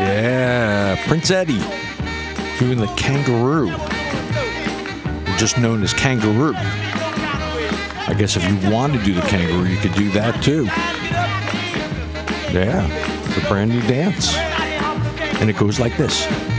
Yeah, Prince Eddie doing the kangaroo. Just known as kangaroo. I guess if you want to do the kangaroo, you could do that too. Yeah, it's a brand new dance. And it goes like this.